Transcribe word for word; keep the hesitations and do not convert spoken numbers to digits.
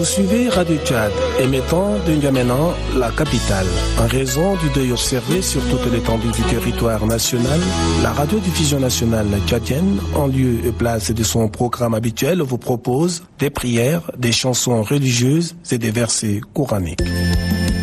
Vous suivez Radio Tchad, émettant de N'Djamena, la capitale. En raison du deuil observé sur toute l'étendue du territoire national, la radiodiffusion nationale tchadienne, en lieu et place de son programme habituel, vous propose des prières, des chansons religieuses et des versets coraniques.